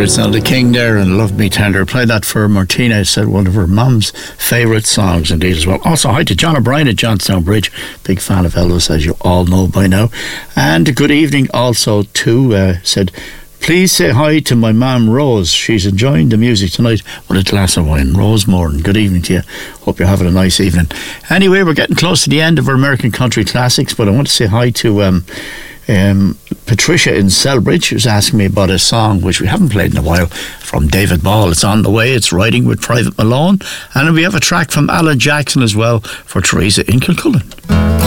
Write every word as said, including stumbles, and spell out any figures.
Secrets. Now the King there and Love Me Tender. Played that for Martina, said one of her mum's favourite songs indeed as well. Also hi to John O'Brien at Johnstown Bridge, big fan of Elvis as you all know by now. And good evening also to uh, said please say hi to my mum Rose, she's enjoying the music tonight with a glass of wine. Rose Moran, good evening to you, hope you're having a nice evening. Anyway, we're getting close to the end of our American Country Classics, but I want to say hi to um, um, Patricia in Selbridge, who's asking me about a song which we haven't played in a while from David Ball. It's on the way, it's Riding with Private Malone, and we have a track from Alan Jackson as well for Teresa in Kilcullen.